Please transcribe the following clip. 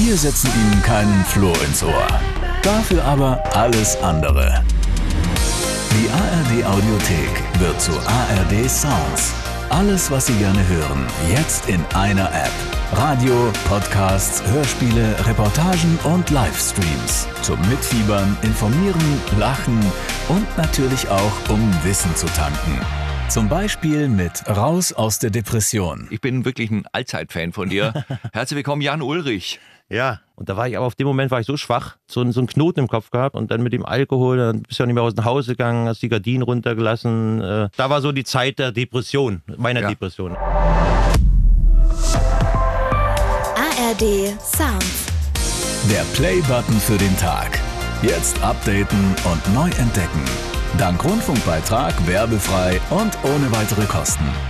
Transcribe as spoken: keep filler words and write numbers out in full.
Wir setzen Ihnen keinen Floh ins Ohr. Dafür aber alles andere. Die A R D Audiothek wird zu A R D Sounds. Alles, was Sie gerne hören, jetzt in einer App. Radio, Podcasts, Hörspiele, Reportagen und Livestreams. Zum Mitfiebern, Informieren, Lachen und natürlich auch, um Wissen zu tanken. Zum Beispiel mit Raus aus der Depression. Ich bin wirklich ein Allzeit-Fan von dir. Herzlich willkommen, Jan Ulrich. Ja, und da war ich aber auf dem Moment war ich so schwach, so, so einen Knoten im Kopf gehabt und dann mit dem Alkohol, dann bist du ja nicht mehr aus dem Haus gegangen, hast die Gardinen runtergelassen. Äh, da war so die Zeit der Depression, meiner Ja. Depression. A R D Sounds. Der Play-Button für den Tag. Jetzt updaten und neu entdecken. Dank Rundfunkbeitrag werbefrei und ohne weitere Kosten.